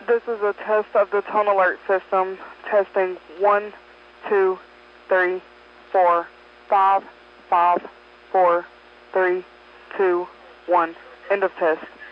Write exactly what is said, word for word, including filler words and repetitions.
This is a test of the tone alert system. Testing one, two, three, four, five, five, four, three, two, one. End of test.